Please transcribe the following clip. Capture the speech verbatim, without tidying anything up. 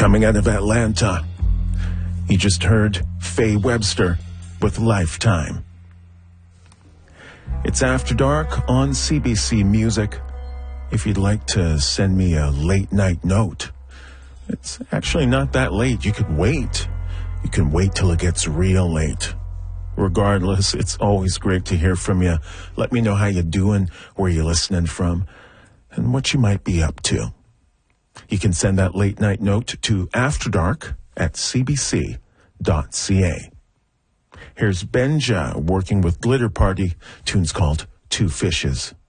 coming out of Atlanta. You just heard Faye Webster with Lifetime. It's After Dark on C B C Music. If you'd like to send me a late night note, it's actually not that late. You could wait. You can wait till it gets real late. Regardless, it's always great to hear from you. Let me know how you're doing, where you're listening from, and what you might be up to. You can send that late night note to afterdark at c b c dot c a. Here's Benja working with Glitter Party. Tune's called Two Fishes.